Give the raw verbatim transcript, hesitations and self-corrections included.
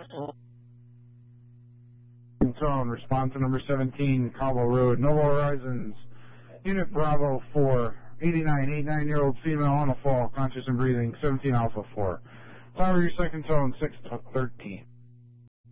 Tone, response to number seventeen, Cabo Road, Novo Horizons, Unit Bravo four, eighty-nine, eighty-nine-year-old female on a fall, conscious and breathing, seventeen Alpha four. Tower, your second tone, six to thirteen.